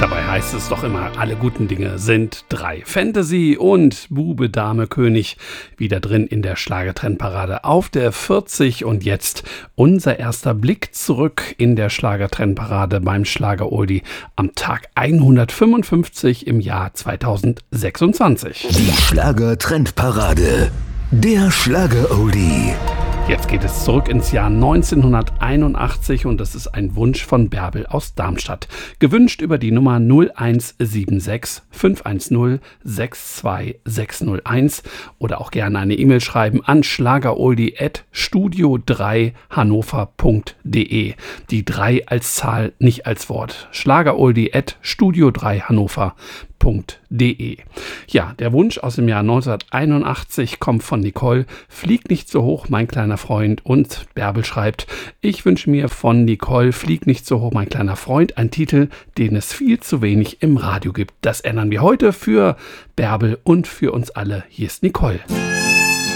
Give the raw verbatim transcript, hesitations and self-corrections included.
Dabei heißt es doch immer, alle guten Dinge sind drei. Fantasy und Bube, Dame, König wieder drin in der Schlagertrendparade auf der vierzig. Und jetzt unser erster Blick zurück in der Schlagertrendparade beim Schlager-Oldie am Tag hundertfünfundfünfzig im Jahr zweitausendsechsundzwanzig. Die Schlagertrendparade, der Schlager-Oldie. Jetzt geht es zurück ins Jahr neunzehnhunderteinundachtzig und das ist ein Wunsch von Bärbel aus Darmstadt. Gewünscht über die Nummer null eins sieben sechs fünf eins null sechs zwei sechs null eins oder auch gerne eine E-Mail schreiben an schlageroldie at studio drei hannover punkt de. Die drei als Zahl, nicht als Wort. schlageroldie at studio drei hannover punkt de. Ja, der Wunsch aus dem Jahr neunzehnhunderteinundachtzig kommt von Nicole. Flieg nicht so hoch, mein kleiner Freund. Und Bärbel schreibt, ich wünsche mir von Nicole, Flieg nicht so hoch, mein kleiner Freund, ein Titel, den es viel zu wenig im Radio gibt. Das ändern wir heute für Bärbel und für uns alle. Hier ist Nicole.